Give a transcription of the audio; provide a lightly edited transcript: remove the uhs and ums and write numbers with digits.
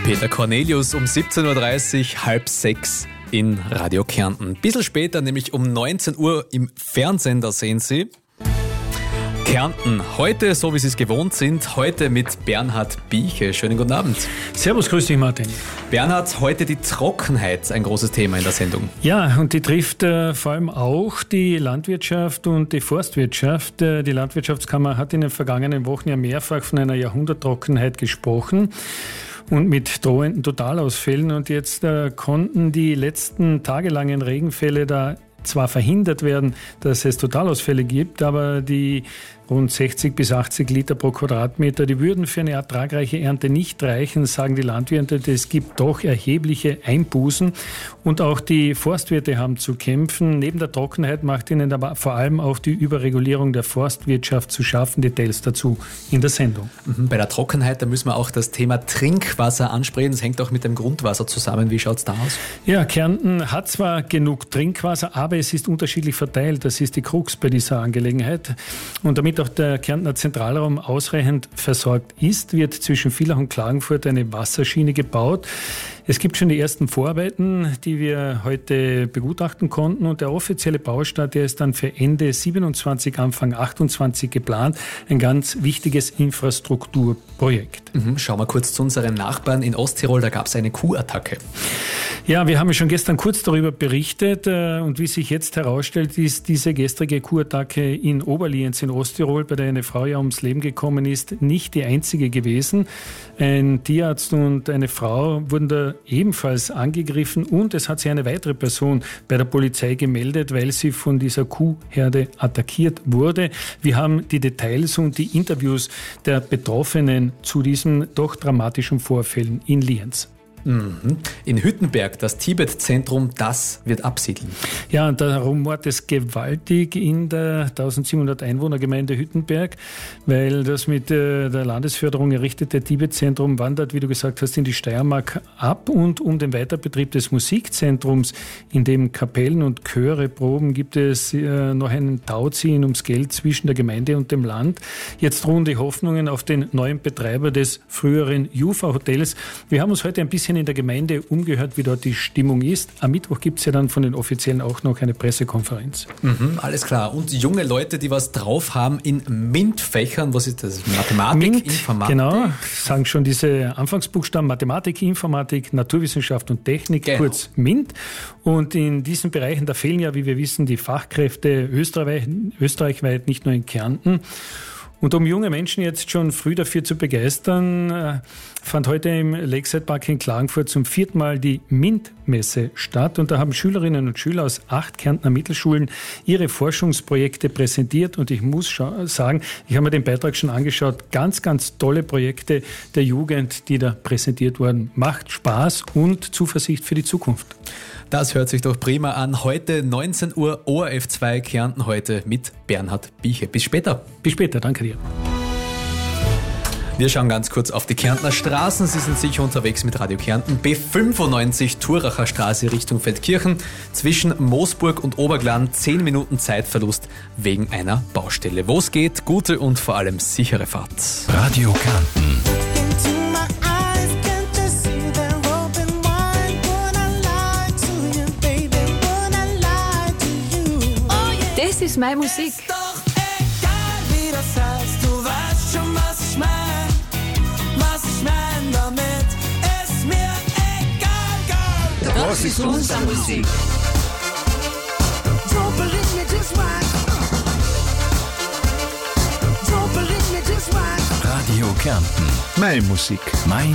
Peter Cornelius um 17.30 Uhr, 5:30 in Radio Kärnten. Ein bisschen später, nämlich um 19 Uhr im Fernsehen, da sehen Sie Kärnten. Heute, so wie Sie es gewohnt sind, heute mit Bernhard Bieche. Schönen guten Abend. Servus, grüß dich Martin. Bernhard, heute die Trockenheit, ein großes Thema in der Sendung. Ja, und die trifft vor allem auch die Landwirtschaft und die Forstwirtschaft. Die Landwirtschaftskammer hat in den vergangenen Wochen ja mehrfach von einer Jahrhunderttrockenheit gesprochen und mit drohenden Totalausfällen. Und jetzt konnten die letzten tagelangen Regenfälle da zwar verhindert werden, dass es Totalausfälle gibt, aber die rund 60 bis 80 Liter pro Quadratmeter, die würden für eine ertragreiche Ernte nicht reichen, sagen die Landwirte. Es gibt doch erhebliche Einbußen und auch die Forstwirte haben zu kämpfen. Neben der Trockenheit macht ihnen aber vor allem auch die Überregulierung der Forstwirtschaft zu schaffen. Details dazu in der Sendung. Bei der Trockenheit, da müssen wir auch das Thema Trinkwasser ansprechen. Das hängt auch mit dem Grundwasser zusammen. Wie schaut es da aus? Ja, Kärnten hat zwar genug Trinkwasser, aber es ist unterschiedlich verteilt. Das ist die Krux bei dieser Angelegenheit. Und damit auch der Kärntner Zentralraum ausreichend versorgt ist, wird zwischen Villach und Klagenfurt eine Wasserschiene gebaut. Es gibt schon die ersten Vorarbeiten, die wir heute begutachten konnten, und der offizielle Baustart, der ist dann für Ende 27, Anfang 28 geplant. Ein ganz wichtiges Infrastrukturprojekt. Schauen wir kurz zu unseren Nachbarn in Osttirol, da gab es eine Kuhattacke. Ja, wir haben ja schon gestern kurz darüber berichtet und wie sich jetzt herausstellt, ist diese gestrige Kuhattacke in Oberlienz in Osttirol, bei der eine Frau ja ums Leben gekommen ist, nicht die einzige gewesen. Ein Tierarzt und eine Frau wurden da ebenfalls angegriffen und es hat sich eine weitere Person bei der Polizei gemeldet, weil sie von dieser Kuhherde attackiert wurde. Wir haben die Details und die Interviews der Betroffenen zu diesen doch dramatischen Vorfällen in Lienz. In Hüttenberg, das Tibet-Zentrum, das wird absiedeln. Ja, und da rumort es gewaltig in der 1700 Einwohnergemeinde Hüttenberg, weil das mit der Landesförderung errichtete Tibet-Zentrum wandert, wie du gesagt hast, in die Steiermark ab, und um den Weiterbetrieb des Musikzentrums, in dem Kapellen und Chöre proben, gibt es noch einen Tauziehen ums Geld zwischen der Gemeinde und dem Land. Jetzt ruhen die Hoffnungen auf den neuen Betreiber des früheren Jufa-Hotels. Wir haben uns heute ein bisschen in der Gemeinde umgehört, wie dort die Stimmung ist. Am Mittwoch gibt es ja dann von den Offiziellen auch noch eine Pressekonferenz. Alles klar. Und junge Leute, die was drauf haben in MINT-Fächern, was ist das? Mathematik, MINT, Informatik? Genau, sagen schon diese Anfangsbuchstaben: Mathematik, Informatik, Naturwissenschaft und Technik, genau. Kurz MINT. Und in diesen Bereichen, da fehlen ja, wie wir wissen, die Fachkräfte österreichweit, nicht nur in Kärnten. Und um junge Menschen jetzt schon früh dafür zu begeistern, fand heute im Lakeside Park in Klagenfurt zum 4. Mal die MINT-Messe statt. Und da haben Schülerinnen und Schüler aus 8 Kärntner Mittelschulen ihre Forschungsprojekte präsentiert. Und ich muss sagen, ich habe mir den Beitrag schon angeschaut. Ganz, ganz tolle Projekte der Jugend, die da präsentiert wurden. Macht Spaß und Zuversicht für die Zukunft. Das hört sich doch prima an. Heute 19 Uhr ORF 2 Kärnten, heute mit Bernhard Bieche. Bis später. Bis später, danke dir. Wir schauen ganz kurz auf die Kärntner Straßen. Sie sind sicher unterwegs mit Radio Kärnten. B95 Thuracher Straße Richtung Feldkirchen. Zwischen Moosburg und Oberglan 10 Minuten Zeitverlust wegen einer Baustelle. Wo es geht, gute und vor allem sichere Fahrt. Radio Kärnten. Das ist meine Musik. Ist doch egal, wie das heißt, du weißt schon, was ich mein. Was ich mein damit, ist mir egal, girl. Das ist unsere Musik. Don't believe me, just watch. Don't believe me, just watch. Radio Kärnten. Meine Musik. Mein